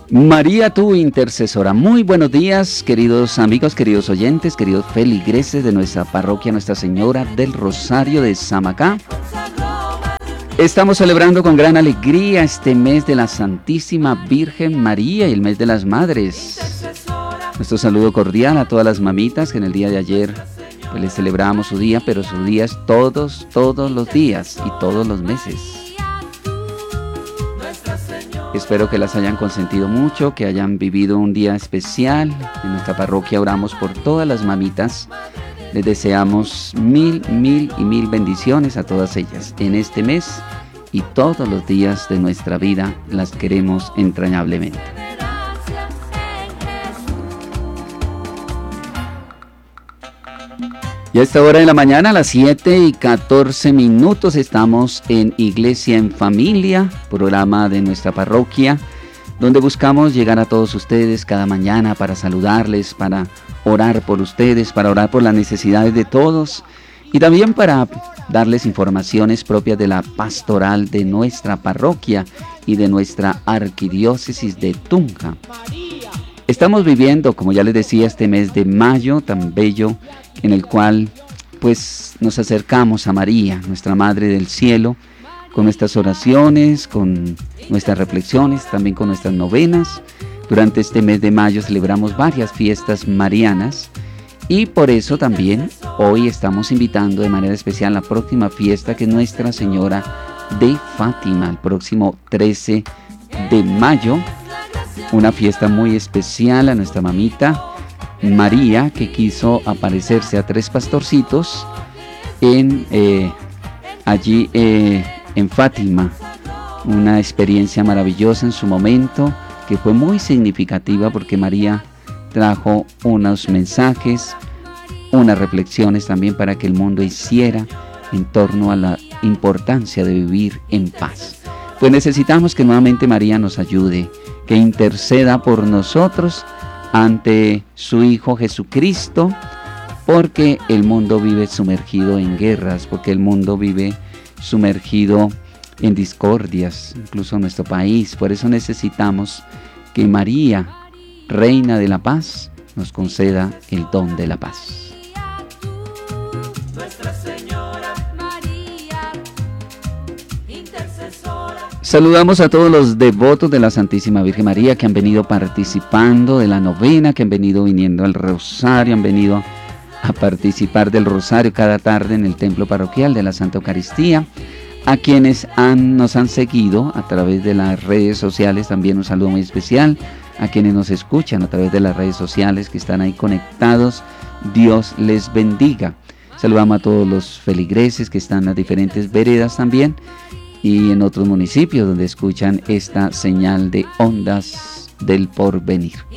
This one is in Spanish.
María, tu intercesora. Muy buenos días, queridos amigos, queridos oyentes, queridos feligreses de nuestra parroquia Nuestra Señora del Rosario de Samacá. Estamos celebrando con gran alegría este mes de la Santísima Virgen María y el mes de las Madres. Nuestro saludo cordial a todas las mamitas que en el día de ayer pues les celebramos su día, pero su día es todos los días y todos los meses. Espero que las hayan consentido mucho, que hayan vivido un día especial. En nuestra parroquia oramos por todas las mamitas. Les deseamos mil bendiciones a todas ellas en este mes y todos los días de nuestra vida. Las queremos entrañablemente. Y a esta hora de la mañana, a las 7:14, estamos en Iglesia en Familia, programa de nuestra parroquia, donde buscamos llegar a todos ustedes cada mañana para saludarles, para orar por ustedes, para orar por las necesidades de todos y también para darles informaciones propias de la pastoral de nuestra parroquia y de nuestra arquidiócesis de Tunja. Estamos viviendo, como ya les decía, este mes de mayo tan bello, en el cual pues nos acercamos a María, nuestra Madre del Cielo, con nuestras oraciones, con nuestras reflexiones, también con nuestras novenas. Durante este mes de mayo celebramos varias fiestas marianas y por eso también hoy estamos invitando de manera especial a la próxima fiesta, que es Nuestra Señora de Fátima, el próximo 13 de mayo, una fiesta muy especial a nuestra mamita María, que quiso aparecerse a tres pastorcitos allí en Fátima. Una experiencia maravillosa en su momento, que fue muy significativa porque María trajo unos mensajes, unas reflexiones también para que el mundo hiciera en torno a la importancia de vivir en paz. Pues necesitamos que nuevamente María nos ayude, que interceda por nosotros ante su Hijo Jesucristo, porque el mundo vive sumergido en guerras, porque el mundo vive sumergido en discordias, incluso nuestro país. Por eso necesitamos que María, Reina de la Paz, nos conceda el don de la paz. Saludamos a todos los devotos de la Santísima Virgen María que han venido participando de la novena, que han venido viniendo al Rosario, han venido a participar del Rosario cada tarde en el templo parroquial de la Santa Eucaristía. A quienes nos han seguido a través de las redes sociales, también un saludo muy especial. A quienes nos escuchan a través de las redes sociales, que están ahí conectados, Dios les bendiga. Saludamos a todos los feligreses que están en las diferentes veredas también y en otros municipios donde escuchan esta señal de Ondas del Porvenir.